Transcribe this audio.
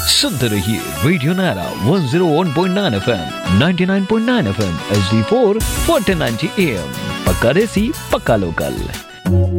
सुनते रहिए रेडियो नारा 101.9 FM, 99.9 FM HD4 1490 AM। पक्का देसी, पक्का लोकल।